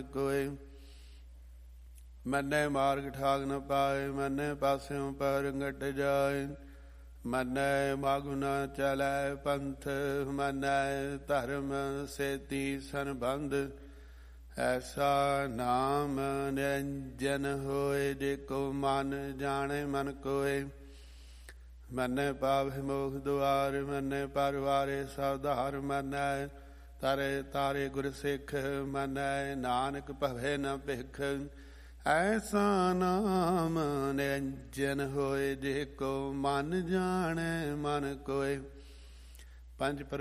ਕੋਇ। ਮੰਨੈ ਮਾਰਗ ਠਾਗ ਨ ਪਾਏ, ਮੰਨੈ ਪਾਸਿਓਂ ਪਰ ਗਟ ਜਾਏ। ਮੰਨੈ ਮਾਗੁ ਨ ਚਲੈ ਪੰਥ, ਮੰਨੈ ਧਰਮ ਸੇਤੀ ਸੰਬੰਧ। ਐਸਾ ਨਾਮ ਨਿਰੰਜਨ ਹੋਏ, ਜੇ ਕੋ ਮਨ ਜਾਣੇ ਮਨ ਕੋਇ। ਮੰਨੈ ਪਾਵਹਿ ਮੋਖ ਦੁਆਰ, ਮੰਨੈ ਪਰਵਾਰੇ ਸਵਧਾਰ। ਮੰਨੈ ਤਾਰੇ ਤਾਰੇ ਗੁਰ ਸਿੱਖ, ਮੰਨੈ ਨਾਨਕ ਭਵੈ ਨ ਭਿਖ। ਐਸਾ ਨਾਮ ਨਿਰੰਜਨ ਹੋਏ, ਜੇ ਕੋ ਮਨ ਜਾਣੈ ਮਨ ਕੋਇ। ਪੰਜ